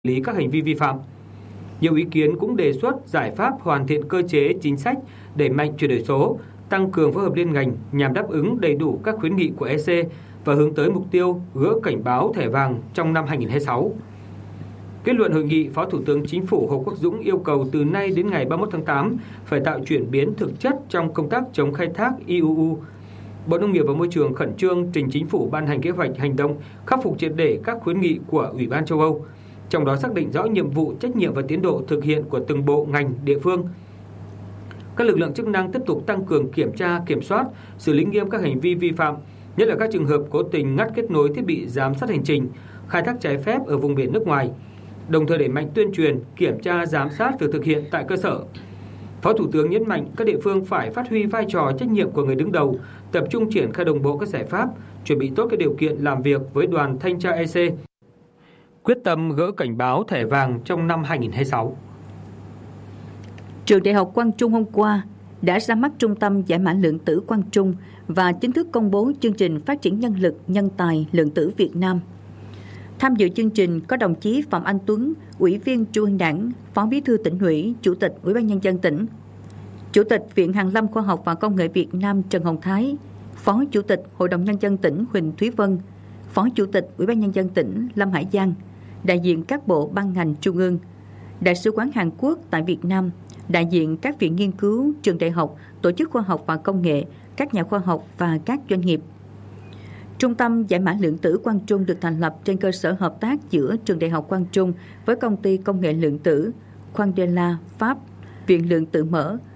lý các hành vi vi phạm. Nhiều ý kiến cũng đề xuất giải pháp hoàn thiện cơ chế chính sách, đẩy mạnh chuyển đổi số, tăng cường phối hợp liên ngành nhằm đáp ứng đầy đủ các khuyến nghị của EC và hướng tới mục tiêu gỡ cảnh báo thẻ vàng trong năm 2026. Kết luận hội nghị, Phó Thủ tướng Chính phủ Hồ Quốc Dũng yêu cầu từ nay đến ngày 31 tháng 8 phải tạo chuyển biến thực chất trong công tác chống khai thác IUU. Bộ Nông nghiệp và Môi trường khẩn trương trình Chính phủ ban hành kế hoạch hành động khắc phục triệt để các khuyến nghị của Ủy ban châu Âu, trong đó xác định rõ nhiệm vụ, trách nhiệm và tiến độ thực hiện của từng bộ, ngành, địa phương. Các lực lượng chức năng tiếp tục tăng cường kiểm tra, kiểm soát, xử lý nghiêm các hành vi vi phạm, nhất là các trường hợp cố tình ngắt kết nối thiết bị giám sát hành trình, khai thác trái phép ở vùng biển nước ngoài, đồng thời đẩy mạnh tuyên truyền, kiểm tra, giám sát việc thực hiện tại cơ sở. Phó Thủ tướng nhấn mạnh các địa phương phải phát huy vai trò trách nhiệm của người đứng đầu, tập trung triển khai đồng bộ các giải pháp, chuẩn bị tốt các điều kiện làm việc với đoàn thanh tra EC, quyết tâm gỡ cảnh báo thẻ vàng trong năm 2026. Trường Đại học Quang Trung hôm qua đã ra mắt Trung tâm Giải mã lượng tử Quang Trung và chính thức công bố chương trình phát triển nhân lực, nhân tài lượng tử Việt Nam. Tham dự chương trình có đồng chí Phạm Anh Tuấn, Ủy viên Trung ương Đảng, Phó Bí thư Tỉnh ủy, Chủ tịch Ủy ban Nhân dân tỉnh, Chủ tịch Viện Hàn lâm Khoa học và Công nghệ Việt Nam Trần Hồng Thái, Phó Chủ tịch Hội đồng Nhân dân tỉnh Huỳnh Thúy Vân, Phó Chủ tịch Ủy ban Nhân dân tỉnh Lâm Hải Giang, đại diện các bộ ban ngành trung ương, Đại sứ quán Hàn Quốc tại Việt Nam, đại diện các viện nghiên cứu, trường đại học, tổ chức khoa học và công nghệ, các nhà khoa học và các doanh nghiệp. Trung tâm Giải mã lượng tử Quang Trung được thành lập trên cơ sở hợp tác giữa Trường Đại học Quang Trung với Công ty Công nghệ lượng tử Quandela Pháp, Viện Lượng tử Mở,